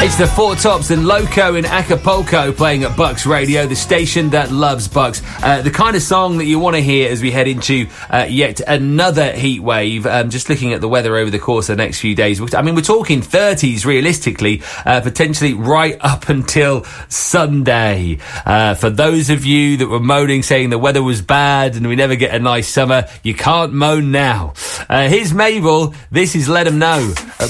It's the Four Tops and Loco in Acapulco playing at Bucks Radio, the station that loves Bucks. The kind of song that you want to hear as we head into yet another heat wave. Just looking at the weather over the course of the next few days. I mean, we're talking 30s realistically, potentially right up until Sunday. For those of you that were moaning, saying the weather was bad and we never get a nice summer, you can't moan now. Here's Mabel. This is Let 'Em Know at